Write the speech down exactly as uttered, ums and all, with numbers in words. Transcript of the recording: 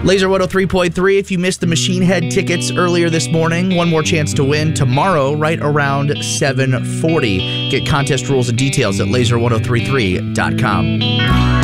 Laser one oh three point three, if you missed the Machine Head tickets earlier this morning, one more chance to win tomorrow right around seven forty. Get contest rules and details at laser ten thirty-three dot com.